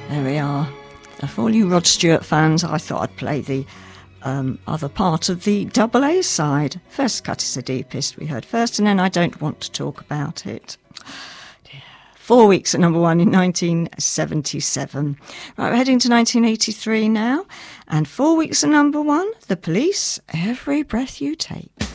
There we are. For all you Rod Stewart fans, I thought I'd play the other part of the double A side. First Cut is the Deepest we heard first, and then I Don't Want to Talk About It. 4 weeks at number one in 1977. Right, we're heading to 1983 now, and 4 weeks at number one, The Police, Every Breath You Take.